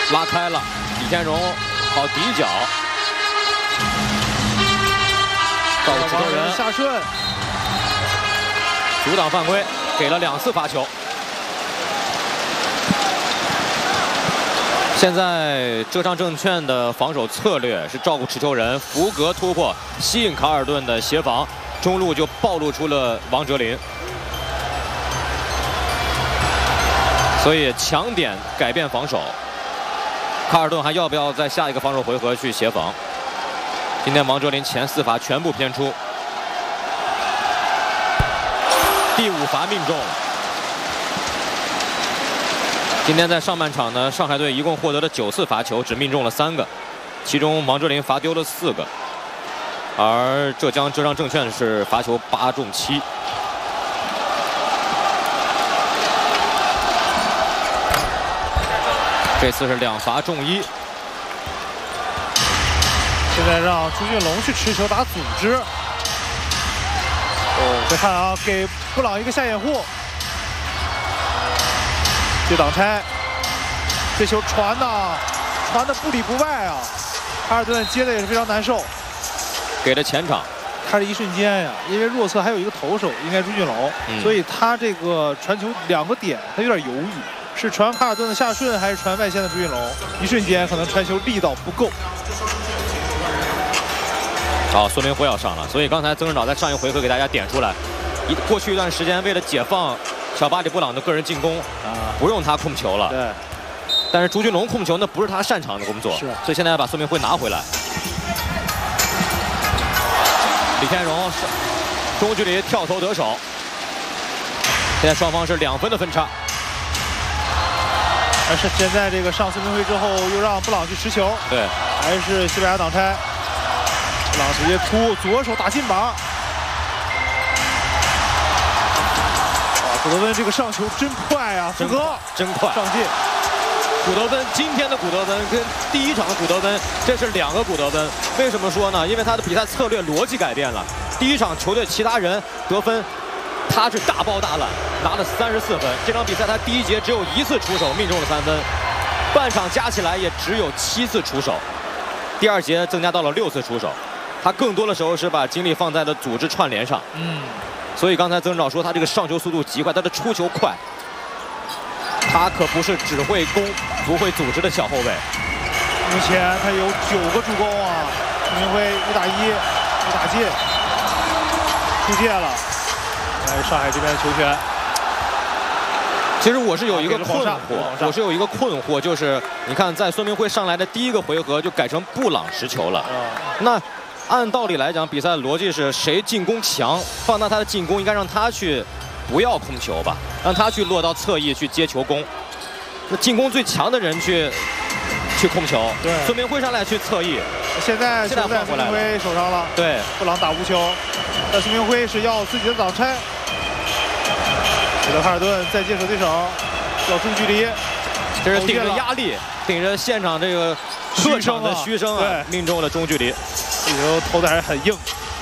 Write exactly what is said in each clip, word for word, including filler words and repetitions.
拉开了，李天荣好底角，照顾持球人下顺， 阻挡犯规，给了两次罚球。现在浙商证券的防守策略是照顾持球人，福格突破，吸引卡尔顿的协防，中路就暴露出了王哲林。所以强点改变防守，卡尔顿还要不要在下一个防守回合去协防？今天王哲林前四罚全部偏出，第五罚命中。今天在上半场呢，上海队一共获得了九次罚球，只命中了三个，其中王哲林罚丢了四个，而浙江浙商证券是罚球八中七。这次是两罚中一。 现在让朱俊龙去持球打组织。哦，再看啊，给布朗一个下掩护。接挡拆，这球传的传的不里不外啊！卡尔顿接的也是非常难受， 给了前场。 他这一瞬间呀，因为弱侧还有一个投手，应该朱俊龙，嗯、所以他这个传球两个点他有点犹豫，是传卡尔顿的下顺还是传外线的朱俊龙？一瞬间可能传球力道不够。 好，孙明辉要上了，所以刚才曾指导在上一回合给大家点出来，一过去一段时间为了解放小巴里布朗的个人进攻，啊，不用他控球了。 对。 但是朱俊龙控球那不是他擅长的工作， 是。 所以现在要把孙明辉拿回来。李天荣是中距离跳投得手。现在双方是两分的分差。 而是现在这个上孙明辉之后，又让布朗去持球。 对。 还是西班牙挡拆。布朗直接突左手打进板。古德温这个上球真快啊！福格真快上进。 古德温今天的古德温跟第一场的古德温，这是两个古德温。为什么说呢？因为他的比赛策略逻辑改变了。第一场球队其他人得分，他是大包大揽，拿了三十四分。这场比赛他第一节只有一次出手命中了三分，半场加起来也只有七次出手。第二节增加到了六次出手，他更多的时候是把精力放在了组织串联上。嗯。所以刚才曾指导说他这个上球速度极快，他的出球快，他可不是只会攻不会组织的小后卫。 目前他有九个助攻啊，孙明辉一打一，一打进，出界了。来上海这边的球权。 其实我是有一个困惑，我是有一个困惑，就是你看在孙明辉上来的第一个回合就改成布朗持球了，那。按道理来讲，比赛的逻辑是谁进攻强，放大他的进攻，应该让他去不要控球吧，让他去落到侧翼去接球攻。那进攻最强的人去去控球，对，孙明辉上来去侧翼。 现在现在孙明辉手上了， 对， 布朗打无球，但孙明辉是要自己的挡拆。彼得卡尔顿再接手对手，要中距离， 这是顶着压力，顶着现场这个客场的嘘声啊，命中了中距离。 这球投的还是很硬。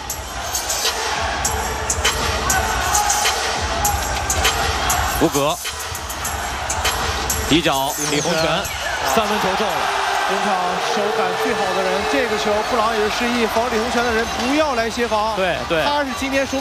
福格，底角李洪权，三分球中了。 本场手感最好的人，这个球布朗也是示意防李洪权的人不要来协防。 对对， 他是今天手。